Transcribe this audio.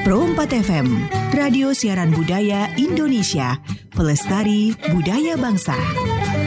Pro 4 FM, radio siaran budaya Indonesia, pelestari budaya bangsa.